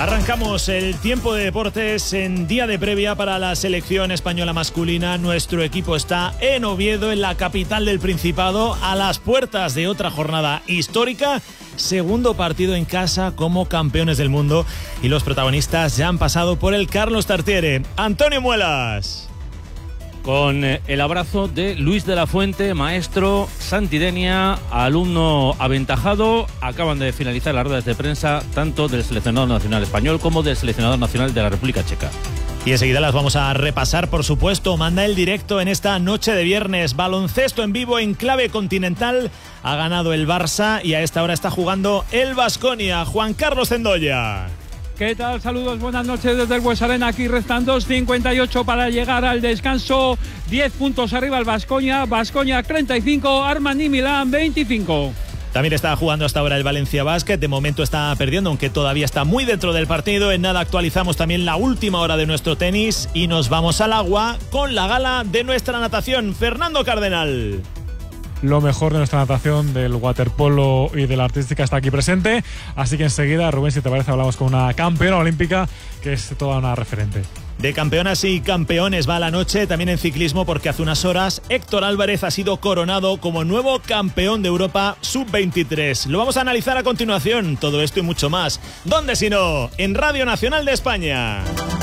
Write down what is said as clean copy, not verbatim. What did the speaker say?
Arrancamos el tiempo de deportes en día de previa para la selección española masculina. Nuestro equipo está en Oviedo, en la capital del Principado, a las puertas de otra jornada histórica. Segundo partido en casa como campeones del mundo y los protagonistas ya han pasado por el Carlos Tartiere. Antonio Muelas. Con el abrazo de Luis de la Fuente, maestro Santidenia, alumno aventajado. Acaban de finalizar las ruedas de prensa tanto del seleccionador nacional español como del seleccionador nacional de la República Checa. Y enseguida las vamos a repasar, por supuesto. Manda el directo en esta noche de viernes. Baloncesto en vivo en clave continental. Ha ganado el Barça y a esta hora está jugando el Baskonia. Juan Carlos Zendoya. ¿Qué tal? Saludos, buenas noches desde el Bues Arena. Aquí restan 2:58 para llegar al descanso. 10 puntos arriba el Baskonia. Baskonia 35, Armani Milán 25. También está jugando hasta ahora el Valencia Basket. De momento está perdiendo, aunque todavía está muy dentro del partido. En nada actualizamos también la última hora de nuestro tenis y nos vamos al agua con la gala de nuestra natación. Fernando Cardenal. Lo mejor de nuestra natación, del waterpolo y de la artística está aquí presente. Así que enseguida, Rubén, si te parece, hablamos con una campeona olímpica que es toda una referente. De campeonas y campeones va la noche también en ciclismo, porque hace unas horas Héctor Álvarez ha sido coronado como nuevo campeón de Europa Sub-23. Lo vamos a analizar a continuación, todo esto y mucho más. ¿Dónde si no? En Radio Nacional de España.